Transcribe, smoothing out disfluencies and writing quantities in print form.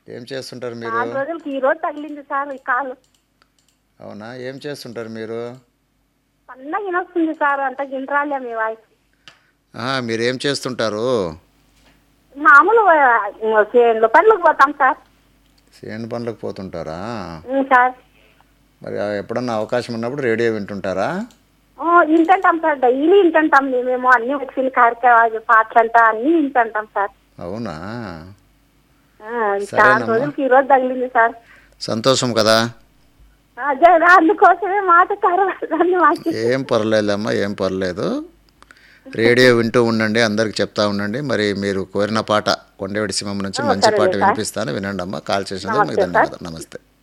ఏం చేస్తుంటారు మీరు? చాలా రోజులకి ఈ రోజు తగిలింది సార్ ఈ కాలు. అవునా? ఏం చేస్తుంటారు మీరు? సన్నగా వినొస్తుంది సార్, అంత గింటరాలే మీ వాయిస్. మీరేం చేస్తుంటారు? మామూలు చేనులో పనులకు పోతాం సార్. చేను పనులకు పోతుంటారా? సార్ మరి ఎప్పుడన్నా అవకాశం ఉన్నప్పుడు రేడియో వింటుంటారా? వింటుంటాం సార్, డైలీ వింటుంటాం మేము అన్ని వచ్చిన కార్యక్రమాలు పాటలంతా అన్ని వింటుంటాం సార్. అవునా? చాలా సరేనమ్మా, రోజులకి ఈ రోజు తగిలింది సార్. సంతోషం కదా. అదే అందుకోసమే మాట కరవాలని మాకు. ఏం పర్లేదమ్మా, ఏం పర్లేదు. రేడియో వింటూ ఉండండి, అందరికి చెప్తా ఉండండి. మరి మీరు కోరిన పాట కొండేవిడి సింహం నుంచి మంచి సరే పాట సార్, వినిపిస్తాను, వినండి అమ్మా. కాల్ చేసినందుకు మీకు నమస్తే సార్. ధన్యవాదాలు. నమస్తే.